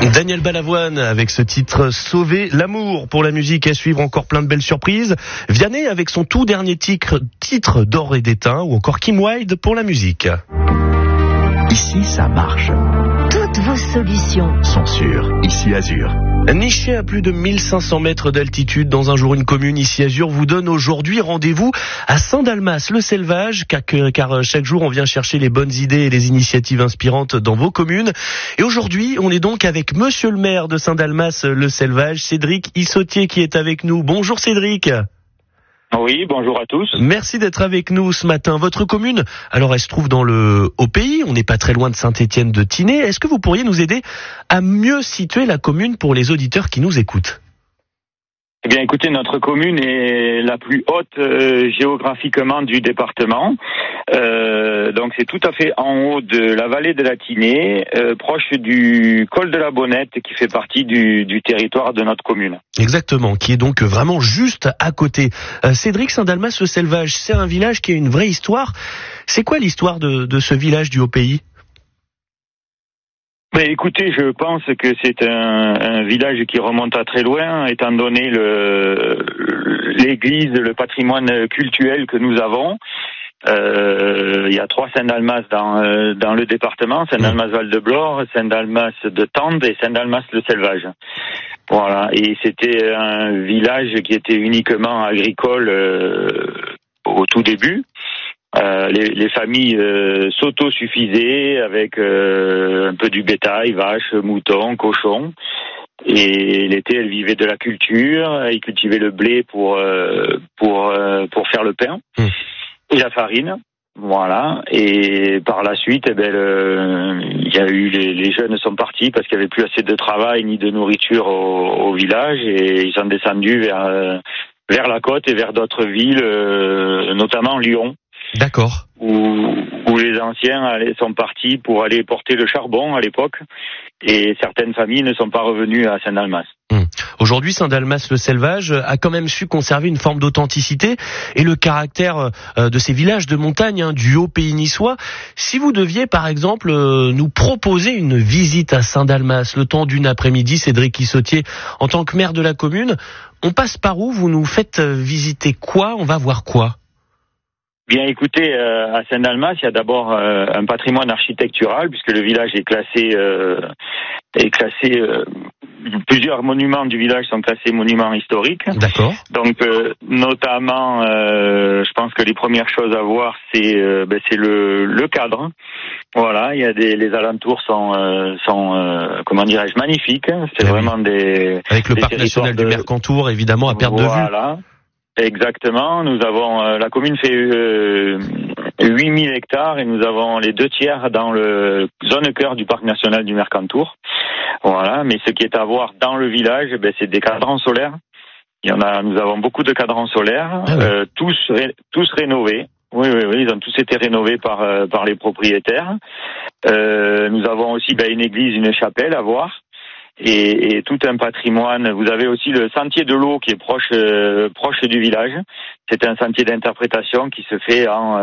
Daniel Balavoine avec ce titre Sauver l'amour. Pour la musique à suivre, encore plein de belles surprises. Vianney avec son tout dernier titre d'or et d'étain, ou encore Kim Wilde pour la musique. Ici, ça marche. Toutes vos solutions Sont sûres. Ici, Azur. Niché à plus de 1500 mètres d'altitude dans un jour une commune, ici Azur vous donne aujourd'hui rendez-vous à Saint-Dalmas-le-Selvage, car chaque jour on vient chercher les bonnes idées et les initiatives inspirantes dans vos communes. Et aujourd'hui, on est donc avec monsieur le maire de Saint-Dalmas-le-Selvage, Cédric Issautier, qui est avec nous. Bonjour Cédric. Oui, bonjour à tous. Merci d'être avec nous ce matin. Votre commune, alors elle se trouve dans le Haut-Pays, on n'est pas très loin de Saint-Étienne-de-Tinée. Est-ce que vous pourriez nous aider à mieux situer la commune pour les auditeurs qui nous écoutent ? Eh bien, écoutez, notre commune est la plus haute géographiquement du département. Donc, c'est tout à fait en haut de la vallée de la Tinée, proche du col de la Bonnette, qui fait partie du territoire de notre commune. Exactement, qui est donc vraiment juste à côté. Cédric, Saint-Dalmas-le-Selvage, c'est un village qui a une vraie histoire. C'est quoi l'histoire de ce village du Haut-Pays ? Mais écoutez, je pense que c'est un village qui remonte à très loin, étant donné l'église, le patrimoine cultuel que nous avons. Il y a 3 Saint-Dalmas dans le département: Saint-Dalmas-Val-de-Blore, Saint-Dalmas de Tende et Saint-Dalmas-le-Selvage. Voilà. Et c'était un village qui était uniquement agricole au tout début. Les familles s'auto-suffisaient avec un peu du bétail, vaches, moutons, cochons. Et l'été, elles vivaient de la culture. Ils cultivaient le blé pour faire le pain et la farine. Voilà. Et par la suite, il y a eu les jeunes sont partis parce qu'il n'y avait plus assez de travail ni de nourriture au village, et ils sont descendus vers la côte et vers d'autres villes, notamment Lyon. D'accord. Où les anciens sont partis pour aller porter le charbon à l'époque, et certaines familles ne sont pas revenues à Saint-Dalmas. Aujourd'hui, Saint-Dalmas-le-Selvage a quand même su conserver une forme d'authenticité et le caractère de ces villages de montagne, du Haut-Pays niçois. Si vous deviez, par exemple, nous proposer une visite à Saint-Dalmas le temps d'une après-midi, Cédric Issautier, en tant que maire de la commune, on passe par où ? Vous nous faites visiter quoi ? On va voir quoi ? Bien, écoutez, à Saint-Dalmas, il y a d'abord un patrimoine architectural, puisque le village est classé. Plusieurs monuments du village sont classés monuments historiques. D'accord. Donc, notamment, je pense que les premières choses à voir, c'est le cadre. Voilà, les alentours sont comment dirais-je, magnifiques. C'est vraiment avec le parc national du Mercantour, évidemment, à perte de vue. Voilà. Exactement. Nous avons la commune fait 8000 hectares et nous avons les 2/3 dans le zone cœur du parc national du Mercantour. Voilà. Mais ce qui est à voir dans le village, c'est des cadrans solaires. Nous avons beaucoup de cadrans solaires, tous rénovés. Oui, ils ont tous été rénovés par les propriétaires. Nous avons aussi une église, une chapelle à voir. Et tout un patrimoine. Vous avez aussi le sentier de l'eau qui est proche du village. C'est un sentier d'interprétation qui se fait en